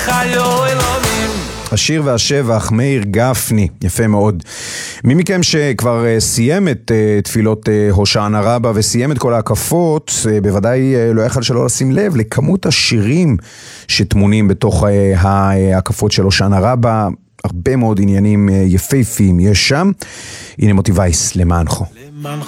חיו אלוהים. השיר והשבח, מאיר גפני, יפה מאוד. מי מכם שכבר סיים את תפילות הושענא רבה וסיים את כל ההקפות, בוודאי לא יכל שלא לשים לב לכמות השירים שתמונים בתוך ההקפות של הושענא רבה. הרבה מאוד עניינים יפהפיים יש שם. הנה מוטי וייס, למענך. למענך